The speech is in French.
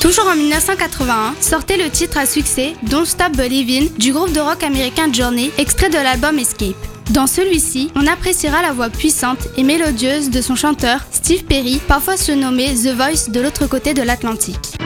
Toujours en 1981, sortait le titre à succès Don't Stop Believin' du groupe de rock américain Journey, extrait de l'album Escape. Dans celui-ci, on appréciera la voix puissante et mélodieuse de son chanteur Steve Perry, parfois surnommé The Voice de l'autre côté de l'Atlantique.